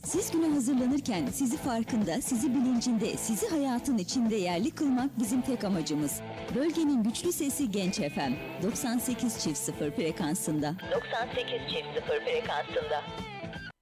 Siz güne hazırlanırken sizi farkında, sizi bilincinde, sizi hayatın içinde yerli kılmak bizim tek amacımız. Bölgenin güçlü sesi Genç FM 98.0 frekansında. 98.0 frekansında.